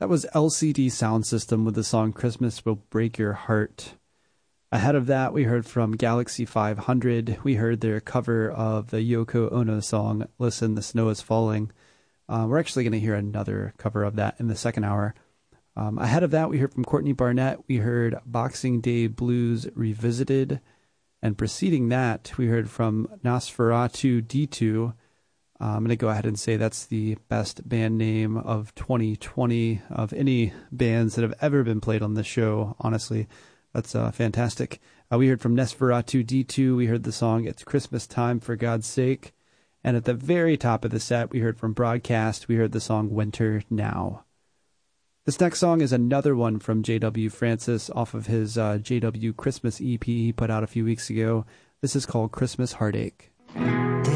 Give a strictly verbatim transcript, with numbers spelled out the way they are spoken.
That was L C D Sound System with the song Christmas Will Break Your Heart. Ahead of that, we heard from Galaxy five hundred. We heard their cover of the Yoko Ono song, Listen, the Snow is Falling. Uh, we're actually going to hear another cover of that in the second hour. Um, ahead of that, we heard from Courtney Barnett. We heard Boxing Day Blues Revisited. And preceding that, we heard from Nosferatu D two. Uh, I'm going to go ahead and say that's the best band name of twenty twenty of any bands that have ever been played on this show, honestly. That's uh, fantastic. Uh, we heard from Nosferatu D two. We heard the song It's Christmas Time, For God's Sake. And at the very top of the set, we heard from Broadcast. We heard the song Winter Now. This next song is another one from J W Francis off of his uh, J W Christmas E P he put out a few weeks ago. This is called Christmas Heartache.